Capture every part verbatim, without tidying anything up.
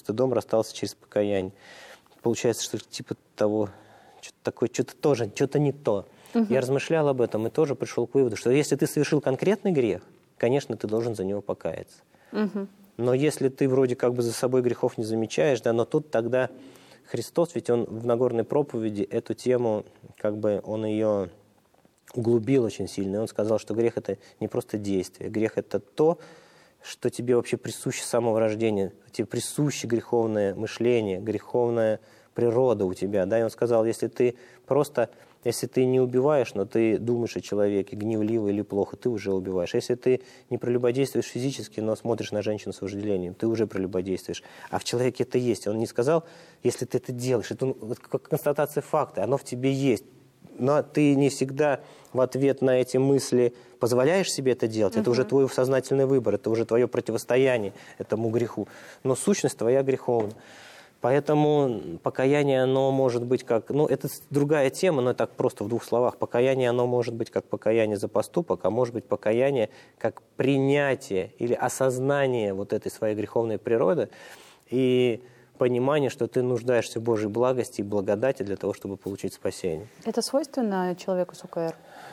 стыдом расстался через покаяние. Получается, что типа того, что-то такое, что-то тоже, что-то не то. Угу. Я размышлял об этом и тоже пришел к выводу, что если ты совершил конкретный грех, конечно, ты должен за него покаяться. Угу. Но если ты вроде как бы за собой грехов не замечаешь, да, но тут тогда Христос, ведь он в Нагорной проповеди эту тему, как бы он ее углубил очень сильно. И он сказал, что грех – это не просто действие. Грех – это то, что тебе вообще присуще с самого рождения. Тебе присуще греховное мышление, греховная природа у тебя. Да? И он сказал, если ты просто, если ты не убиваешь, но ты думаешь о человеке гневливо или плохо, ты уже убиваешь. Если ты не прелюбодействуешь физически, но смотришь на женщину с вожделением, ты уже прелюбодействуешь. А в человеке это есть. Он не сказал, если ты это делаешь. Это как констатация факта, оно в тебе есть. Но ты не всегда в ответ на эти мысли позволяешь себе это делать. Uh-huh. Это уже твой сознательный выбор, это уже твое противостояние этому греху. Но сущность твоя греховна. Поэтому покаяние, оно может быть как... Ну, это другая тема, но так просто в двух словах. Покаяние, оно может быть как покаяние за поступок, а может быть покаяние как принятие или осознание вот этой своей греховной природы и понимание, что ты нуждаешься в Божьей благости и благодати для того, чтобы получить спасение. Это свойственно человеку с УКР?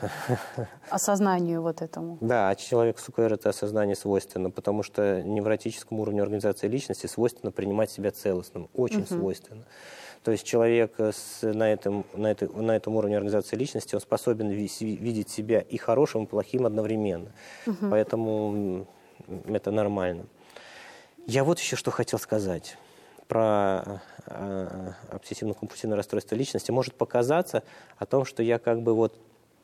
Осознанию вот этому? Да, а человеку с УКР это осознание свойственно, потому что невротическому уровню организации личности свойственно принимать себя целостным. Очень угу. свойственно. То есть человек с, на, этом, на, этой, на этом уровне организации личности, он способен ви, видеть себя и хорошим, и плохим одновременно. Угу. Поэтому это нормально. Я вот еще что хотел сказать. Про э, обсессивно-компульсивное расстройство личности, может показаться о том, что я как бы вот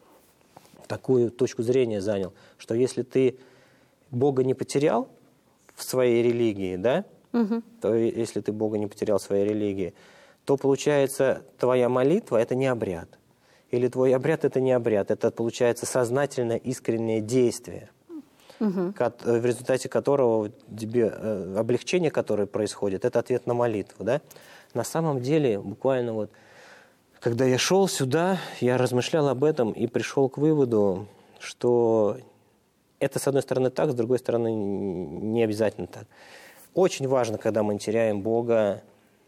такую точку зрения занял, что если ты Бога не потерял в своей религии, да, угу. то если ты Бога не потерял в своей религии, то получается твоя молитва – это не обряд. Или твой обряд – это не обряд, это получается сознательное, искреннее действие. Угу. В результате которого тебе, облегчение, которое происходит, это ответ на молитву. Да? На самом деле, буквально вот, когда я шел сюда, я размышлял об этом и пришел к выводу, что это, с одной стороны, так, с другой стороны, не обязательно так. Очень важно, когда мы теряем Бога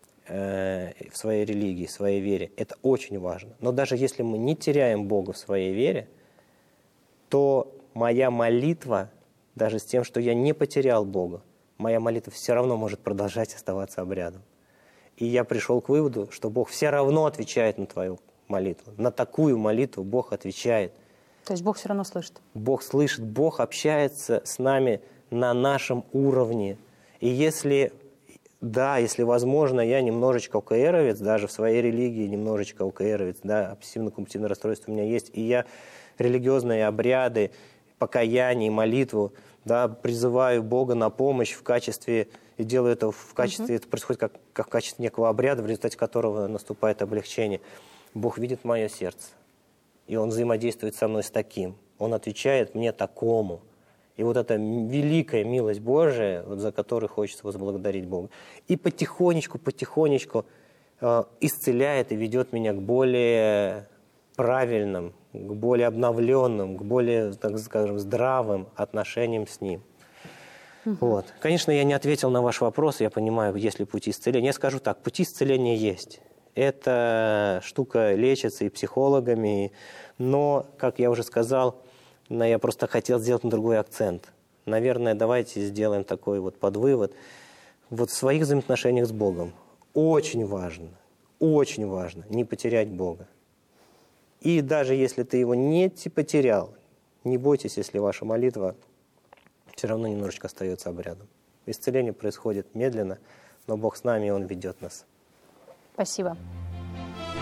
э, в своей религии, в своей вере. Это очень важно. Но даже если мы не теряем Бога в своей вере, то моя молитва, даже с тем, что я не потерял Бога, моя молитва все равно может продолжать оставаться обрядом. И я пришел к выводу, что Бог все равно отвечает на твою молитву. На такую молитву Бог отвечает. То есть Бог все равно слышит? Бог слышит, Бог общается с нами на нашем уровне. И если, да, если возможно, я немножечко ОКРовец, даже в своей религии немножечко ОКРовец, да, обсессивно-компульсивное расстройство у меня есть, и я религиозные обряды, покаяние, молитву, да, призываю Бога на помощь в качестве, и делаю это в качестве, uh-huh. это происходит как, как в качестве некого обряда, в результате которого наступает облегчение. Бог видит мое сердце, и Он взаимодействует со мной с таким. Он отвечает мне такому. И вот эта великая милость Божия, вот за которую хочется возблагодарить Бога, и потихонечку, потихонечку э, исцеляет и ведет меня к более правильным, к более обновленным, к более, так скажем, здравым отношениям с Ним. Угу. Вот. Конечно, я не ответил на ваш вопрос, я понимаю, есть ли пути исцеления. Я скажу так, пути исцеления есть. Эта штука лечится и психологами, но, как я уже сказал, я просто хотел сделать на другой акцент. Наверное, давайте сделаем такой вот подвывод. Вот в своих взаимоотношениях с Богом очень важно, очень важно не потерять Бога. И даже если ты его не потерял, не бойтесь, если ваша молитва все равно немножечко остается обрядом. Исцеление происходит медленно, но Бог с нами, и Он ведет нас. Спасибо.